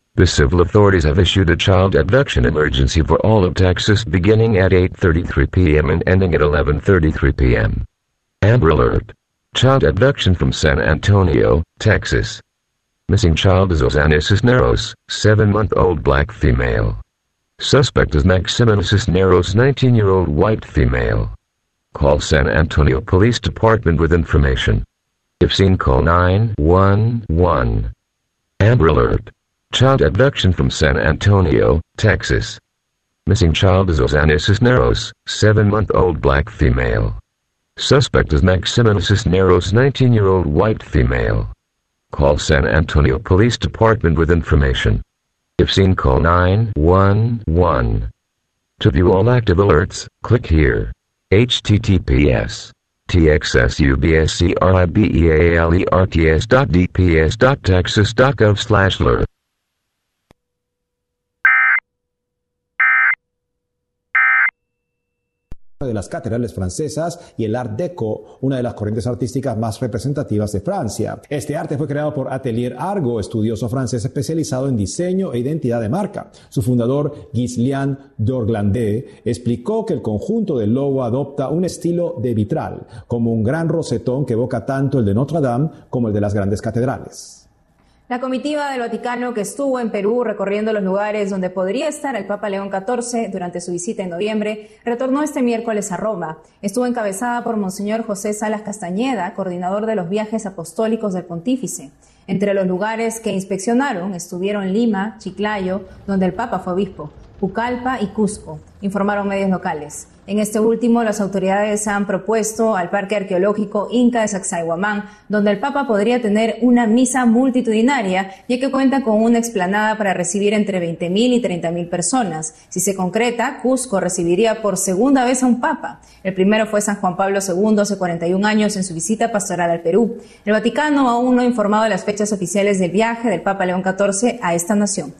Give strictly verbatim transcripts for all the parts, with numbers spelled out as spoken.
The civil authorities have issued a child abduction emergency for all of Texas beginning at eight thirty-three p m and ending at eleven thirty-three p m Amber Alert. Child abduction from San Antonio, Texas. Missing child is Osana Cisneros, seven-month-old black female. Suspect is Maximina Cisneros, nineteen-year-old white female. Call San Antonio Police Department with information. If seen, call nine one one. Amber Alert. Child abduction from San Antonio, Texas. Missing child is Osana Cisneros, seven-month-old black female. Suspect is Maximina Cisneros, nineteen-year-old white female. Call San Antonio Police Department with information. If seen, call nine one one. To view all active alerts, click here. H T T P S T X S U B S C R I B E A L E R T S dot D P S dot texas dot gov slash alert. De las catedrales francesas y el Art Deco, una de las corrientes artísticas más representativas de Francia. Este arte fue creado por Atelier Argo, estudioso francés especializado en diseño e identidad de marca. Su fundador, Ghislain d'Orglandé, explicó que el conjunto del logo adopta un estilo de vitral, como un gran rosetón que evoca tanto el de Notre Dame como el de las grandes catedrales. La comitiva del Vaticano que estuvo en Perú recorriendo los lugares donde podría estar el Papa León catorce durante su visita en noviembre, retornó este miércoles a Roma. Estuvo encabezada por Monseñor José Salas Castañeda, coordinador de los viajes apostólicos del Pontífice. Entre los lugares que inspeccionaron estuvieron Lima, Chiclayo, donde el Papa fue obispo, Pucallpa y Cusco, informaron medios locales. En este último, las autoridades han propuesto al Parque Arqueológico Inca de Sacsayhuamán, donde el Papa podría tener una misa multitudinaria, ya que cuenta con una explanada para recibir entre veinte mil y treinta mil personas. Si se concreta, Cusco recibiría por segunda vez a un Papa. El primero fue San Juan Pablo segundo hace cuarenta y un años en su visita pastoral al Perú. El Vaticano aún no ha informado de las fechas oficiales del viaje del Papa León catorce a esta nación.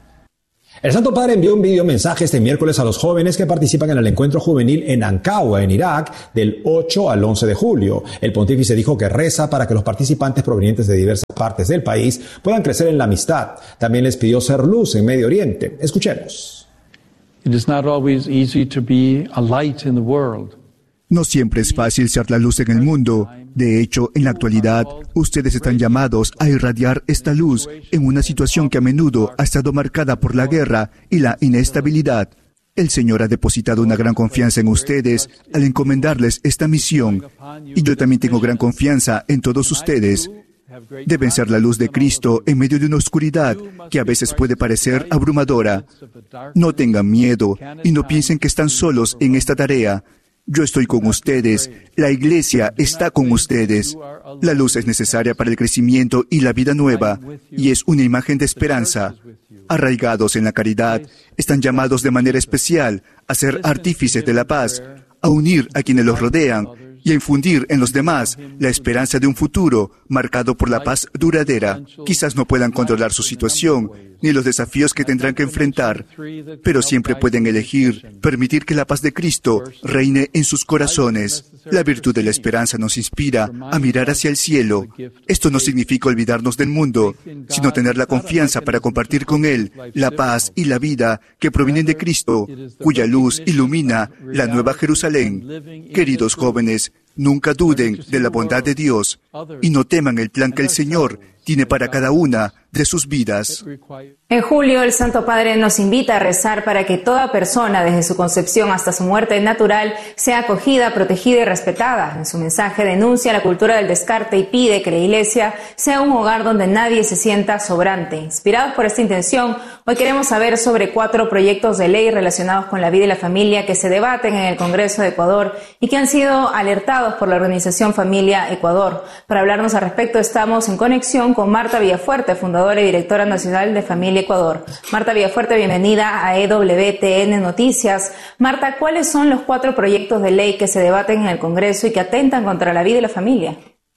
El Santo Padre envió un video mensaje este miércoles a los jóvenes que participan en el encuentro juvenil en Ankawa, en Irak, del ocho al once de julio. El pontífice dijo que reza para que los participantes provenientes de diversas partes del país puedan crecer en la amistad. También les pidió ser luz en Medio Oriente. Escuchemos. It is not always easy to be a light in the world. No siempre es fácil ser la luz en el mundo. De hecho, en la actualidad, ustedes están llamados a irradiar esta luz en una situación que a menudo ha estado marcada por la guerra y la inestabilidad. El Señor ha depositado una gran confianza en ustedes al encomendarles esta misión, y yo también tengo gran confianza en todos ustedes. Deben ser la luz de Cristo en medio de una oscuridad que a veces puede parecer abrumadora. No tengan miedo y no piensen que están solos en esta tarea. Yo estoy con ustedes, la Iglesia está con ustedes. La luz es necesaria para el crecimiento y la vida nueva, y es una imagen de esperanza. Arraigados en la caridad, están llamados de manera especial a ser artífices de la paz, a unir a quienes los rodean y a infundir en los demás la esperanza de un futuro marcado por la paz duradera. Quizás no puedan controlar su situación ni los desafíos que tendrán que enfrentar, pero siempre pueden elegir permitir que la paz de Cristo reine en sus corazones. La virtud de la esperanza nos inspira a mirar hacia el cielo. Esto no significa olvidarnos del mundo, sino tener la confianza para compartir con Él la paz y la vida que provienen de Cristo, cuya luz ilumina la Nueva Jerusalén. Queridos jóvenes, nunca duden de la bondad de Dios y no teman el plan que el Señor tiene para cada una de sus vidas. En julio, el Santo Padre nos invita a rezar para que toda persona, desde su concepción hasta su muerte natural, sea acogida, protegida y respetada. En su mensaje denuncia la cultura del descarte y pide que la Iglesia sea un hogar donde nadie se sienta sobrante. Inspirados por esta intención, hoy queremos saber sobre cuatro proyectos de ley relacionados con la vida y la familia que se debaten en el Congreso de Ecuador y que han sido alertados por la organización Familia Ecuador. Para hablarnos al respecto, estamos en conexión con Marta Villafuerte, fundadora y directora nacional de Familia Ecuador. Marta Villafuerte, bienvenida a E W T N Noticias. Marta, ¿cuáles son los cuatro proyectos de ley que se debaten en el Congreso y que atentan contra la vida y la familia?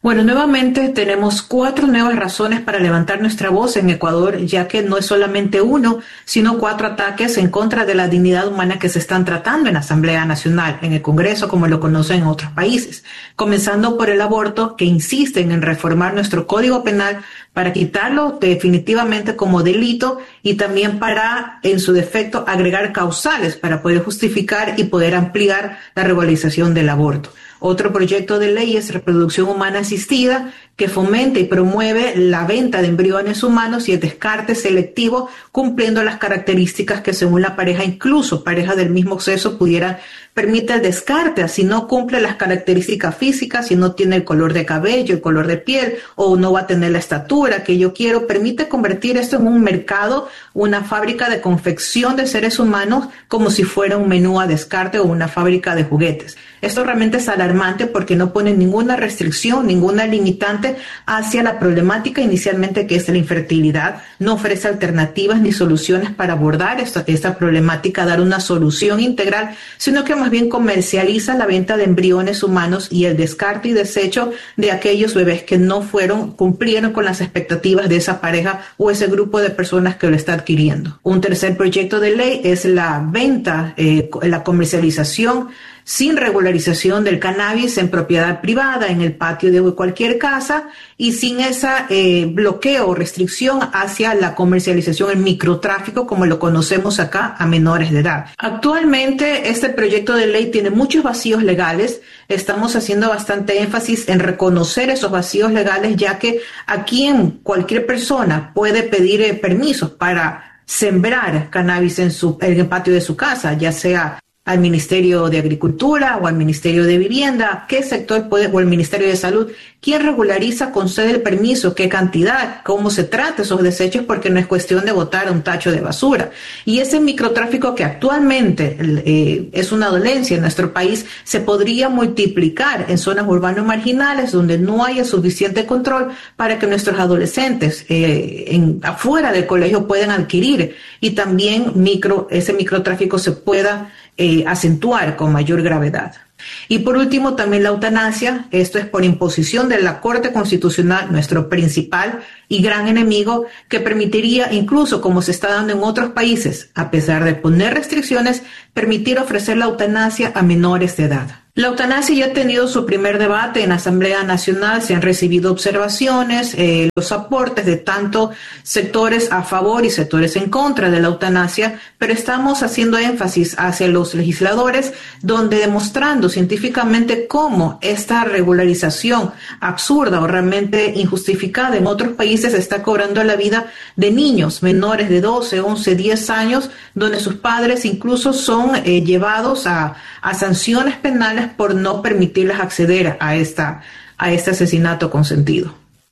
Bueno, nuevamente tenemos cuatro nuevas razones para levantar nuestra voz en Ecuador, ya que no es solamente uno, sino cuatro ataques en contra de la dignidad humana que se están tratando en la Asamblea Nacional, en el Congreso, como lo conocen en otros países. Comenzando por el aborto, que insisten en reformar nuestro Código Penal para quitarlo definitivamente como delito y también para, en su defecto, agregar causales para poder justificar y poder ampliar la regularización del aborto. Otro proyecto de ley es reproducción humana asistida, que fomenta y promueve la venta de embriones humanos y el descarte selectivo, cumpliendo las características que según la pareja, incluso pareja del mismo sexo, pudiera permite el descarte, así no cumple las características físicas, si no tiene el color de cabello, el color de piel, o no va a tener la estatura que yo quiero, permite convertir esto en un mercado, una fábrica de confección de seres humanos, como si fuera un menú a descarte o una fábrica de juguetes. Esto realmente es alarmante porque no pone ninguna restricción, ninguna limitante hacia la problemática inicialmente que es la infertilidad, no ofrece alternativas ni soluciones para abordar esta, esta problemática, dar una solución integral, sino que más bien comercializa la venta de embriones humanos y el descarte y desecho de aquellos bebés que no fueron, cumplieron con las expectativas de esa pareja o ese grupo de personas que lo está adquiriendo. Un tercer proyecto de ley es la venta, eh, la comercialización sin regularización del cannabis en propiedad privada, en el patio de cualquier casa y sin ese eh, bloqueo o restricción hacia la comercialización, el microtráfico, como lo conocemos acá, a menores de edad. Actualmente este proyecto de ley tiene muchos vacíos legales. Estamos haciendo bastante énfasis en reconocer esos vacíos legales, ya que aquí en cualquier persona puede pedir eh, permisos para sembrar cannabis en, su, en el patio de su casa, ya sea al Ministerio de Agricultura o al Ministerio de Vivienda, qué sector puede, o el Ministerio de Salud, quién regulariza, concede el permiso, qué cantidad, cómo se trata esos desechos, porque no es cuestión de botar un tacho de basura. Y ese microtráfico que actualmente eh, es una dolencia en nuestro país, se podría multiplicar en zonas urbanas marginales donde no haya suficiente control para que nuestros adolescentes eh, en, afuera del colegio puedan adquirir y también micro, ese microtráfico se pueda Eh, acentuar con mayor gravedad. Y por último, también la eutanasia. Esto es por imposición de la Corte Constitucional, nuestro principal y gran enemigo, que permitiría, incluso como se está dando en otros países, a pesar de poner restricciones, permitir ofrecer la eutanasia a menores de edad. La eutanasia ya ha tenido su primer debate en la Asamblea Nacional, se han recibido observaciones, eh, los aportes de tanto sectores a favor y sectores en contra de la eutanasia, pero estamos haciendo énfasis hacia los legisladores, donde demostrando científicamente cómo esta regularización absurda o realmente injustificada en otros países está cobrando la vida de niños menores de doce, once, diez años, donde sus padres incluso son eh, llevados a, a sanciones penales por no permitirles acceder a esta a este asesinato consentido.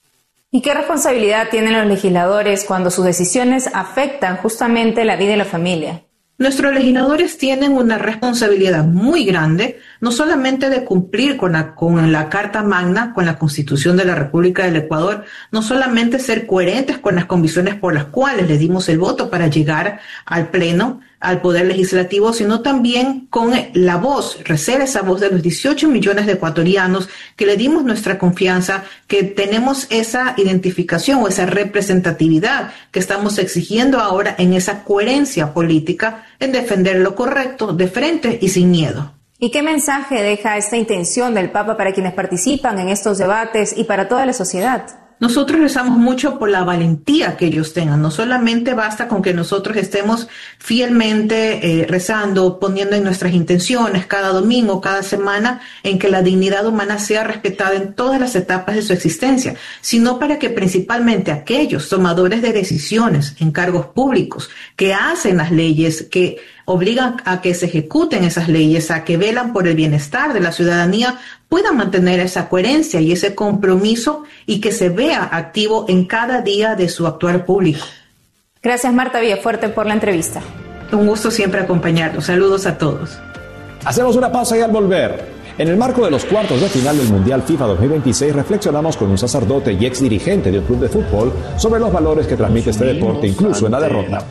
¿Y qué responsabilidad tienen los legisladores cuando sus decisiones afectan justamente la vida y la familia? Nuestros legisladores tienen una responsabilidad muy grande, no solamente de cumplir con la, con la Carta Magna, con la Constitución de la República del Ecuador, no solamente ser coherentes con las convicciones por las cuales les dimos el voto para llegar al Pleno, al Poder Legislativo, sino también con la voz, ser esa voz de los dieciocho millones de ecuatorianos que le dimos nuestra confianza, que tenemos esa identificación o esa representatividad que estamos exigiendo ahora en esa coherencia política, en defender lo correcto de frente y sin miedo. ¿Y qué mensaje deja esta intención del Papa para quienes participan en estos debates y para toda la sociedad? Nosotros rezamos mucho por la valentía que ellos tengan. No solamente basta con que nosotros estemos fielmente eh, rezando, poniendo en nuestras intenciones cada domingo, cada semana, en que la dignidad humana sea respetada en todas las etapas de su existencia, sino para que principalmente aquellos tomadores de decisiones en cargos públicos que hacen las leyes, que obligan a que se ejecuten esas leyes, a que velan por el bienestar de la ciudadanía, puedan mantener esa coherencia y ese compromiso y que se vea activo en cada día de su actuar público. Gracias, Marta Villafuerte, por la entrevista. Un gusto siempre acompañarlos. Saludos a todos. Hacemos una pausa y al volver, en el marco de los cuartos de final del Mundial FIFA dos mil veintiséis, reflexionamos con un sacerdote y ex dirigente de un club de fútbol sobre los valores que transmite este deporte, incluso en la derrota.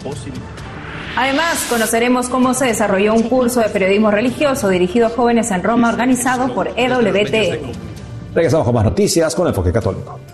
Además, conoceremos cómo se desarrolló un curso de periodismo religioso dirigido a jóvenes en Roma organizado por E W T N. Regresamos con más noticias con Enfoque Católico.